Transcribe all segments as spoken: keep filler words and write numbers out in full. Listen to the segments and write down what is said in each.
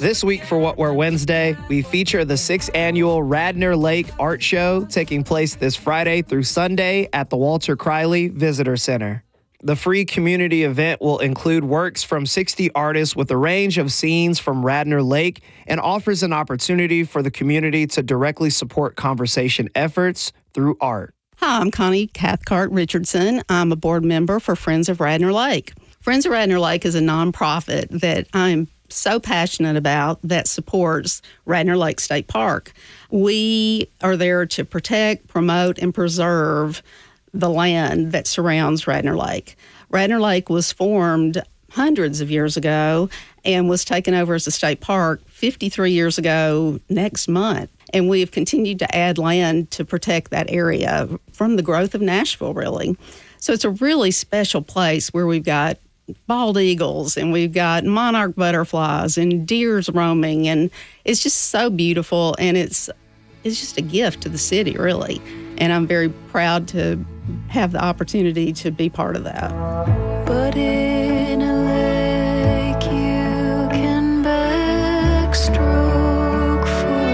This week for What We're Wednesday, we feature the sixth annual Radnor Lake Art Show taking place this Friday through Sunday at the Walter Criley Visitor Center. The free community event will include works from sixty artists with a range of scenes from Radnor Lake and offers an opportunity for the community to directly support conservation efforts through art. Hi, I'm Connie Cathcart Richardson. I'm a board member for Friends of Radnor Lake. Friends of Radnor Lake is a nonprofit that I'm so passionate about that supports Radnor Lake State Park. We are there to protect, promote, and preserve the land that surrounds Radnor Lake. Radnor Lake was formed hundreds of years ago and was taken over as a state park fifty-three years ago next month. And we have continued to add land to protect that area from the growth of Nashville, really. So it's a really special place where we've got bald eagles and we've got monarch butterflies and deers roaming, and it's just so beautiful, and it's it's just a gift to the city, really. And I'm very proud to have the opportunity to be part of that. But in a lake you can backstroke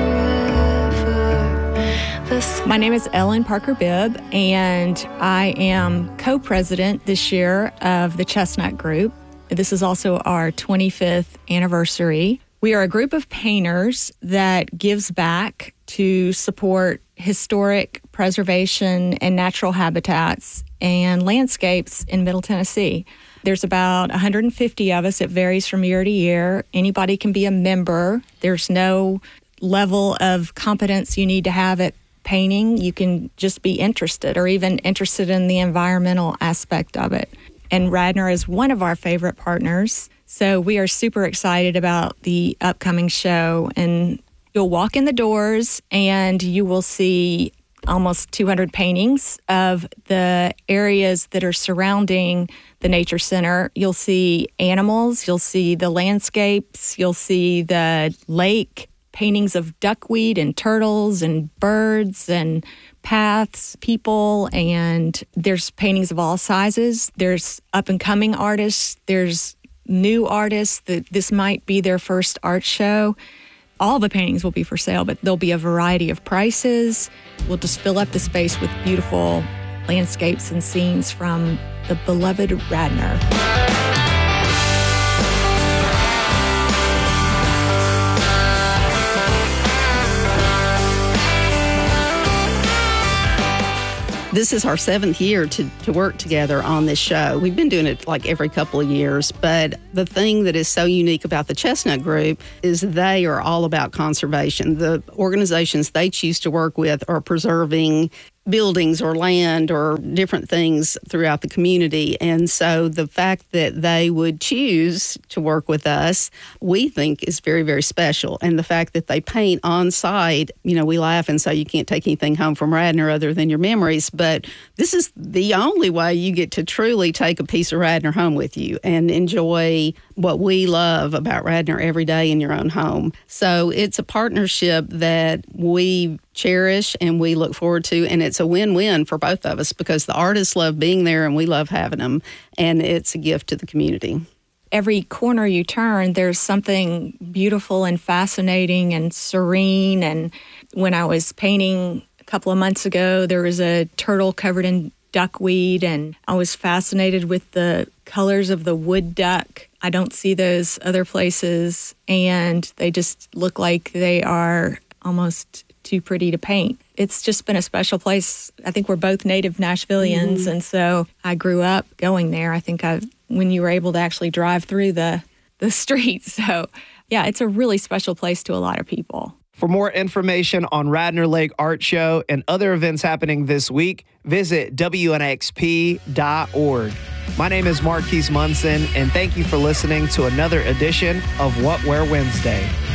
forever. The My name is Ellen Parker Bibb, and I am co-president this year of the Chestnut Group. This is also our twenty-fifth anniversary. We are a group of painters that gives back to support historic preservation and natural habitats and landscapes in Middle Tennessee. There's about one hundred fifty of us. It varies from year to year. Anybody can be a member. There's no level of competence you need to have at painting. You can just be interested, or even interested in the environmental aspect of it. And Radnor is one of our favorite partners. So we are super excited about the upcoming show. And you'll walk in the doors and you will see almost two hundred paintings of the areas that are surrounding the Nature Center. You'll see animals, you'll see the landscapes, you'll see the lake, paintings of duckweed and turtles and birds and paths, people, and there's paintings of all sizes. There's up-and-coming artists. There's new artists that this might be their first art show. All the paintings will be for sale, but there'll be a variety of prices. We'll just fill up the space with beautiful landscapes and scenes from the beloved Radnor. This is our seventh year to, to work together on this show. We've been doing it like every couple of years, but the thing that is so unique about the Chestnut Group is they are all about conservation. The organizations they choose to work with are preserving buildings or land or different things throughout the community. And so the fact that they would choose to work with us, we think is very, very special. And the fact that they paint on site, you know, we laugh and say you can't take anything home from Radnor other than your memories, but this is the only way you get to truly take a piece of Radnor home with you and enjoy what we love about Radnor every day in your own home. So it's a partnership that we cherish and we look forward to, and it's a win-win for both of us because the artists love being there and we love having them, and it's a gift to the community. Every corner you turn, there's something beautiful and fascinating and serene. And when I was painting a couple of months ago, there was a turtle covered in duckweed, and I was fascinated with the colors of the wood duck. I don't see those other places, and they just look like they are almost too pretty to paint. It's just been a special place. I think we're both native Nashvillians, mm-hmm. and so I grew up going there. I think I, when you were able to actually drive through the, the streets. So, yeah, it's a really special place to a lot of people. For more information on Radnor Lake Art Show and other events happening this week, visit W N X P dot org. My name is Marquise Munson, and thank you for listening to another edition of What We're Wednesday.